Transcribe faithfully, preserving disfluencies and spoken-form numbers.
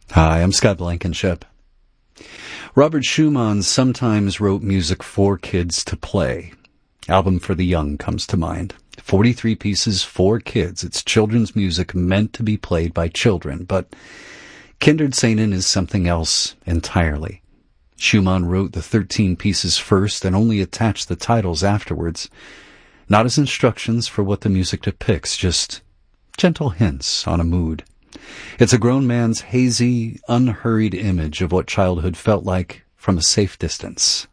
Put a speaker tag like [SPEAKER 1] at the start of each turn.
[SPEAKER 1] Hi, I'm Scott Blankenship. Robert Schumann sometimes wrote music for kids to play. Album for the Young comes to mind. forty-three pieces for kids. It's children's music meant to be played by children, but Kinderszenen is something else entirely. Schumann wrote the thirteen pieces first and only attached the titles afterwards, not as instructions for what the music depicts, just gentle hints on a mood. It's a grown man's hazy, unhurried image of what childhood felt like from a safe distance.